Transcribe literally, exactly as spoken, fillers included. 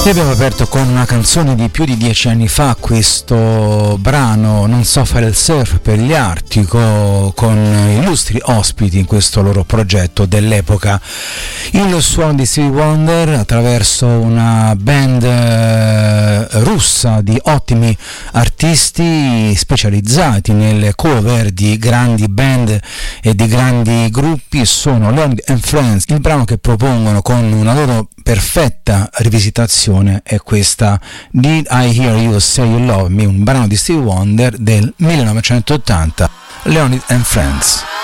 E abbiamo aperto con una canzone di più di dieci anni fa, questo brano Non so fare il surf per gli Artico, con illustri ospiti in questo loro progetto dell'epoca. Il suono di Stevie Wonder attraverso una band eh, russa di ottimi artisti specializzati nelle cover di grandi band e di grandi gruppi sono Leonid and Friends. Il brano che propongono con una loro perfetta rivisitazione è questa Did I Hear You Say You Love Me, un brano di Stevie Wonder del millenovecentottanta, Leonid and Friends.